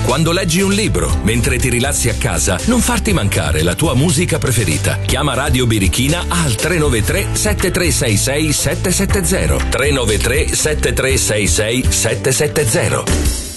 Quando leggi un libro, mentre ti rilassi a casa, non farti mancare la tua musica preferita. Chiama Radio Birichina al 393 7366 770. 393 7366 770.